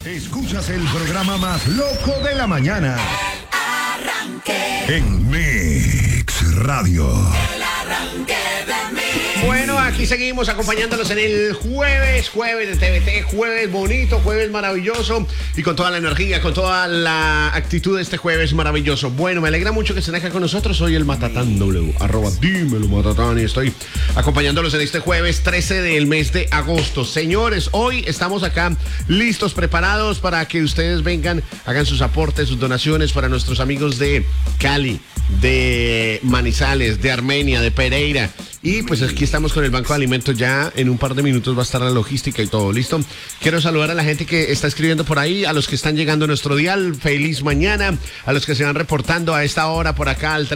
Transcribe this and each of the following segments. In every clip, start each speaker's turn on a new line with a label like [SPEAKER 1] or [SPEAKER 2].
[SPEAKER 1] Escuchas el programa más loco de la mañana.
[SPEAKER 2] El arranque.
[SPEAKER 1] En Mix Radio.
[SPEAKER 2] El arranque de Mix.
[SPEAKER 3] Bueno, aquí seguimos acompañándolos en el jueves de TVT, jueves bonito, jueves maravilloso y con toda la energía, con toda la actitud de este jueves maravilloso. Bueno, me alegra mucho que estén acá con nosotros. Soy el Matatán W, @dímelo Matatán, y estoy acompañándolos en este jueves 13 del mes de agosto. Señores, hoy estamos acá listos, preparados para que ustedes vengan, hagan sus aportes, sus donaciones para nuestros amigos de Cali, de Manizales, de Armenia, de Pereira. Y pues aquí estamos con el Banco de Alimentos. Ya en un par de minutos va a estar la logística y todo listo. Quiero saludar a la gente que está escribiendo por ahí, a los que están llegando a nuestro dial. Feliz mañana. A los que se van reportando a esta hora por acá al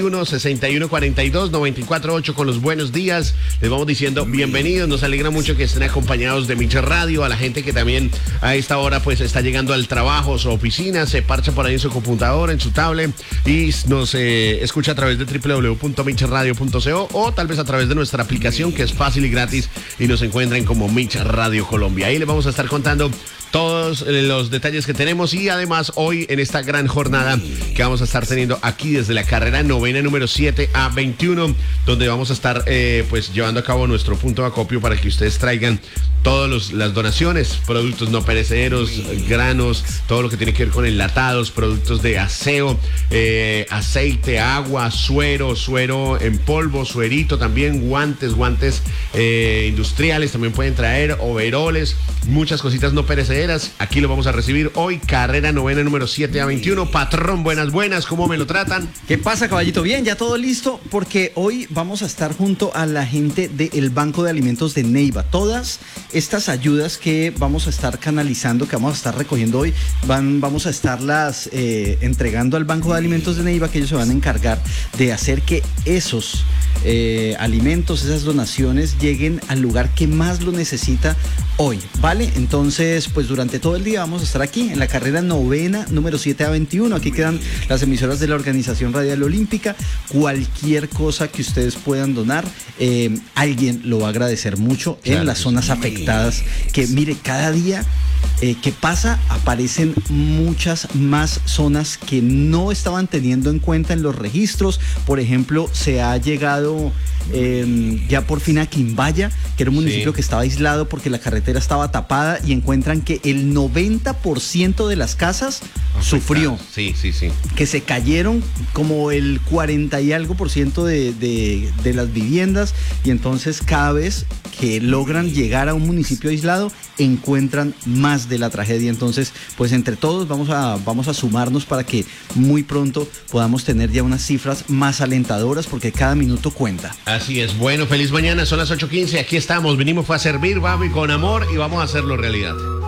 [SPEAKER 3] 321-6142-948 con los buenos días. Les vamos diciendo bienvenidos. Nos alegra mucho que estén acompañados de Mix Radio. A la gente que también a esta hora pues está llegando al trabajo, su oficina, se parcha por ahí en su computadora, en su tablet y nos escucha a través de www.mixradio.co o tal vez a través de nuestra aplicación, que es fácil y gratis, y nos encuentran como Mix Radio Colombia. Ahí les vamos a estar contando todos los detalles que tenemos, y además hoy en esta gran jornada que vamos a estar teniendo aquí desde la carrera novena número 7 a 21, donde vamos a estar pues llevando a cabo nuestro punto de acopio para que ustedes traigan todas las donaciones, productos no perecederos, granos, todo lo que tiene que ver con enlatados, productos de aseo, aceite, agua, suero en polvo, suerito también, guantes industriales también pueden traer, overoles, muchas cositas no perecederas. Aquí lo vamos a recibir hoy, carrera novena número 7 a 21. Patrón, buenas, ¿cómo me lo tratan?
[SPEAKER 4] ¿Qué pasa, caballito? Bien, ya todo listo, porque hoy vamos a estar junto a la gente del Banco de Alimentos de Neiva. Todas estas ayudas que vamos a estar canalizando, que vamos a estar recogiendo hoy, vamos a estarlas entregando al Banco de Alimentos de Neiva, que ellos se van a encargar de hacer que esos alimentos, esas donaciones lleguen al lugar que más lo necesita hoy, ¿vale? Entonces, pues durante todo el día vamos a estar aquí en la carrera novena número 7 a 21. Aquí quedan las emisoras de la Organización Radial Olímpica. Cualquier cosa que ustedes puedan donar, alguien lo va a agradecer mucho, claro, en las zonas afectadas, que mire, cada día que pasa aparecen muchas más zonas que no estaban teniendo en cuenta en los registros. Por ejemplo, se ha llegado ya por fin a Quimbaya, que era un municipio que estaba aislado porque la carretera estaba tapada, y encuentran que el 90% de las casas sufrió.
[SPEAKER 3] Sí.
[SPEAKER 4] Que se cayeron como el 40 y algo por ciento de las viviendas, y entonces cada vez que logran llegar a un municipio aislado encuentran más de la tragedia. Entonces, pues entre todos vamos a sumarnos para que muy pronto podamos tener ya unas cifras más alentadoras, porque cada minuto cuenta.
[SPEAKER 3] Así es. Bueno, feliz mañana, son las 8:15, aquí estamos, fue a servir, con amor, y vamos a hacerlo realidad.